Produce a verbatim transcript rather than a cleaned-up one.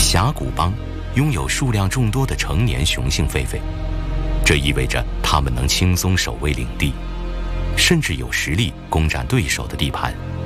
峡谷帮拥有数量众多的成年雄性狒狒，这意味着它们能轻松守卫领地，甚至有实力攻占对手的地盘。